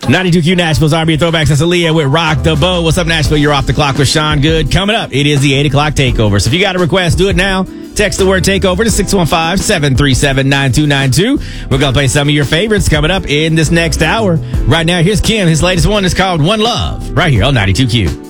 92Q Nashville's R&B Throwbacks. That's Aaliyah with Rock the Boat. What's up, Nashville? You're off the clock with Sean Good. Coming up, it is the 8 o'clock takeover. So if you got a request, do it now. Text the word takeover to 615-737-9292. We're going to play some of your favorites coming up in this next hour. Right now, here's Kim. His latest one is called One Love, right here on 92Q.